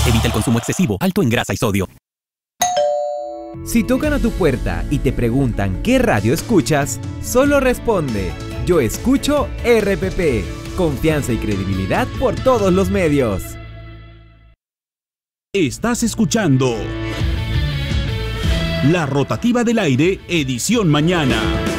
Evita el consumo excesivo, alto en grasa y sodio. Si tocan a tu puerta y te preguntan qué radio escuchas, solo responde: yo escucho RPP. Confianza y credibilidad por todos los medios. Estás escuchando La Rotativa del Aire, edición mañana.